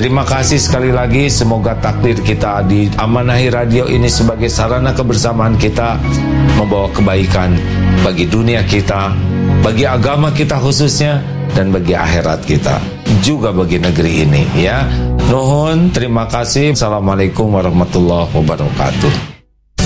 Terima kasih sekali lagi. Semoga takdir kita di Amanahi Radio ini sebagai sarana kebersamaan kita membawa kebaikan bagi dunia kita, bagi agama kita khususnya, dan bagi akhirat kita, juga bagi negeri ini ya. Nuhun, terima kasih. Assalamualaikum warahmatullahi wabarakatuh.